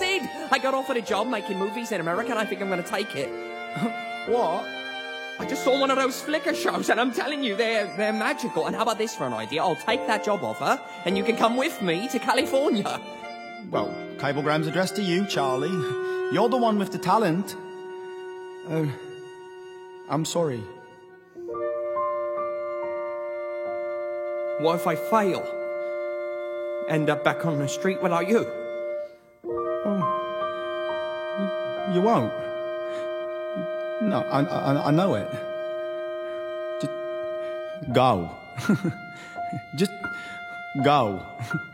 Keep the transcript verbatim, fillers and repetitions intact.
did! I got offered a job making movies in America and I think I'm going to take it. What? I just saw one of those Flickr shows and I'm telling you, they're, they're magical. And how about this for an idea? I'll take that job offer and you can come with me to California. Well, cablegram's addressed to you, Charlie. You're the one with the talent. Uh, I'm sorry. What if I fail? End up back on the street without you? Oh, you won't. No, I, I, I know it. Just go. Just go.